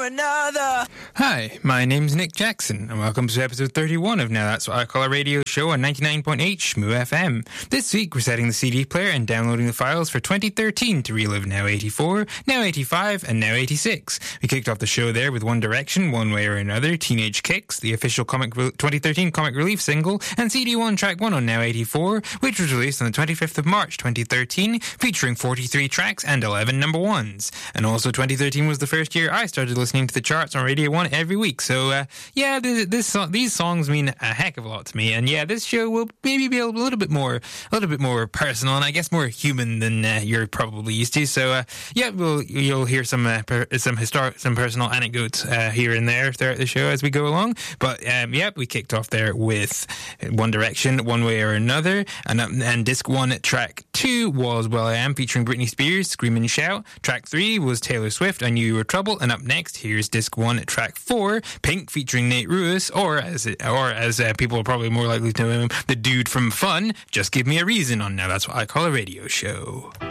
or another. Hi, my name's Nick Jackson, and welcome to episode 31 of Now That's What I Call a Radio Show on 99.8 Shmoo FM. This week, we're setting the CD player and downloading the files for 2013 to relive Now 84, Now 85, and Now 86. We kicked off the show there with One Direction, One Way or Another, Teenage Kicks, the official 2013 Comic Relief single, and CD1 track 1 on Now 84, which was released on the 25th of March 2013, featuring 43 tracks and 11 number ones. And also 2013 was the first year I started listening to the charts on Radio 1 every week. So, these songs mean a heck of a lot to me. And yeah, this show will maybe be a little bit more personal and I guess more human than you're probably used to. So, you'll hear some personal anecdotes here and there throughout the show as we go along. But we kicked off there with One Direction, One Way or Another, and disc 1 track 2 was Well I Am featuring Britney Spears, Scream and Shout. Track 3 was Taylor Swift, I Knew You Were Trouble, and up next here's disc 1 track 4, Pink featuring Nate Ruess, or as people are probably more likely to know him, the dude from Fun, Just Give Me a Reason on Now That's What I Call a Radio Show.